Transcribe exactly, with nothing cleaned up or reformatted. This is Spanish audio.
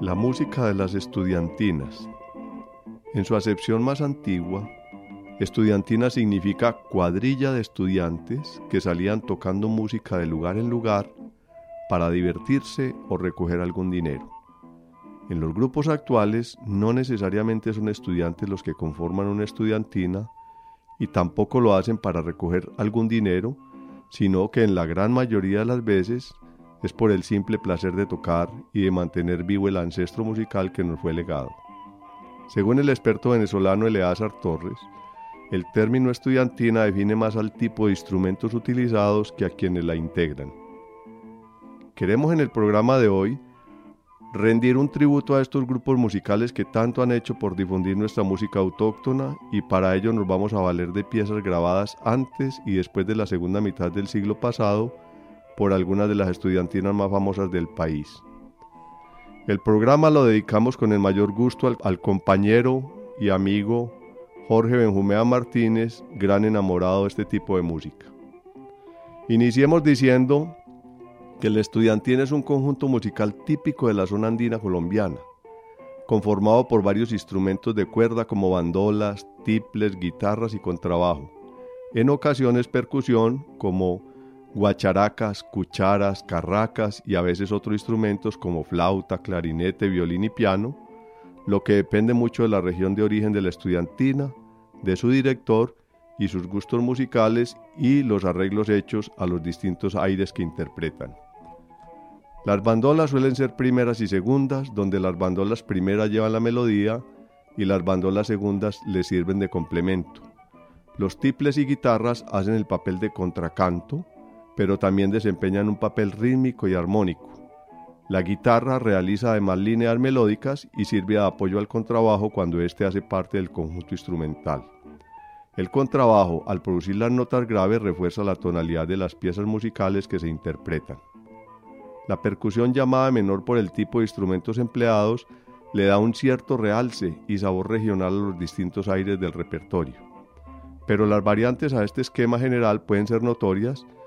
La música de las estudiantinas. En su acepción más antigua, estudiantina significa cuadrilla de estudiantes que salían tocando música de lugar en lugar para divertirse o recoger algún dinero. En los grupos actuales no necesariamente son estudiantes los que conforman una estudiantina y tampoco lo hacen para recoger algún dinero, sino que en la gran mayoría de las veces es por el simple placer de tocar y de mantener vivo el ancestro musical que nos fue legado. Según el experto venezolano Eleazar Torres, el término estudiantina define más al tipo de instrumentos utilizados que a quienes la integran. Queremos en el programa de hoy rendir un tributo a estos grupos musicales que tanto han hecho por difundir nuestra música autóctona, y para ello nos vamos a valer de piezas grabadas antes y después de la segunda mitad del siglo pasado por algunas de las estudiantinas más famosas del país. El programa lo dedicamos con el mayor gusto al, al compañero y amigo Jorge Benjumea Martínez, gran enamorado de este tipo de música. Iniciemos diciendo que la estudiantina es un conjunto musical típico de la zona andina colombiana, conformado por varios instrumentos de cuerda como bandolas, tiples, guitarras y contrabajo, en ocasiones percusión como guacharacas, cucharas, carracas y a veces otros instrumentos como flauta, clarinete, violín y piano, lo que depende mucho de la región de origen de la estudiantina, de su director y sus gustos musicales y los arreglos hechos a los distintos aires que interpretan. Las bandolas suelen ser primeras y segundas, donde las bandolas primeras llevan la melodía y las bandolas segundas les sirven de complemento. Los tiples y guitarras hacen el papel de contracanto, pero también desempeñan un papel rítmico y armónico. La guitarra realiza además líneas melódicas y sirve de apoyo al contrabajo cuando éste hace parte del conjunto instrumental. El contrabajo, al producir las notas graves, refuerza la tonalidad de las piezas musicales que se interpretan. La percusión, llamada menor por el tipo de instrumentos empleados, le da un cierto realce y sabor regional a los distintos aires del repertorio. Pero las variantes a este esquema general pueden ser notorias